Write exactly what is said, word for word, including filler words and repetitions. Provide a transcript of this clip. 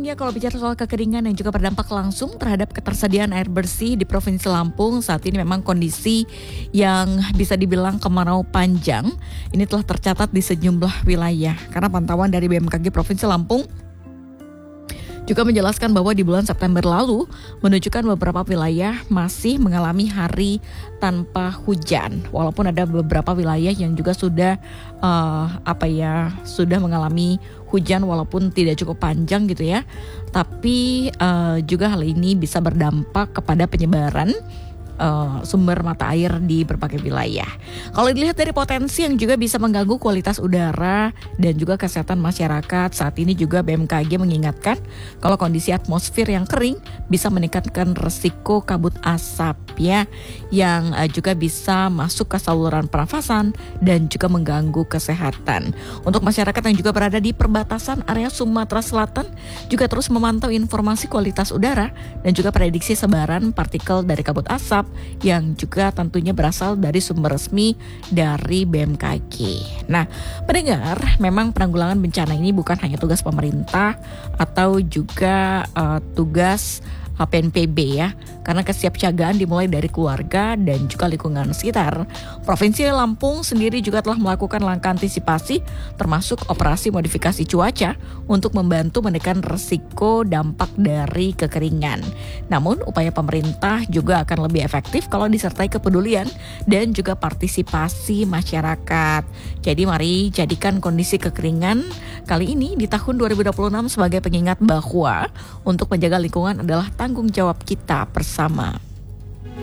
memang ya kalau bicara soal kekeringan yang juga berdampak langsung terhadap ketersediaan air bersih di Provinsi Lampung, saat ini memang kondisi yang bisa dibilang kemarau panjang ini telah tercatat di sejumlah wilayah. Karena pantauan dari B M K G Provinsi Lampung juga menjelaskan bahwa di bulan September lalu menunjukkan beberapa wilayah masih mengalami hari tanpa hujan, walaupun ada beberapa wilayah yang juga sudah uh, apa ya sudah mengalami hujan walaupun tidak cukup panjang gitu ya. Tapi uh, juga hal ini bisa berdampak kepada penyebaran Uh, sumber mata air di berbagai wilayah. Kalau dilihat dari potensi yang juga bisa mengganggu kualitas udara dan juga kesehatan masyarakat, saat ini juga B M K G mengingatkan kalau kondisi atmosfer yang kering bisa meningkatkan resiko kabut asap ya, yang uh, juga bisa masuk ke saluran pernafasan dan juga mengganggu kesehatan. Untuk masyarakat yang juga berada di perbatasan area Sumatera Selatan juga terus memantau informasi kualitas udara dan juga prediksi sebaran partikel dari kabut asap yang juga tentunya berasal dari sumber resmi dari B M K G. Nah, pendengar, memang penanggulangan bencana ini bukan hanya tugas pemerintah atau juga uh, tugas P N P B ya, karena kesiapsiagaan dimulai dari keluarga dan juga lingkungan sekitar. Provinsi Lampung sendiri juga telah melakukan langkah antisipasi termasuk operasi modifikasi cuaca untuk membantu menekan resiko dampak dari kekeringan. Namun upaya pemerintah juga akan lebih efektif kalau disertai kepedulian dan juga partisipasi masyarakat. Jadi mari jadikan kondisi kekeringan kali ini di tahun dua ribu dua puluh enam sebagai pengingat bahwa untuk menjaga lingkungan adalah tanggung jawab kita bersama.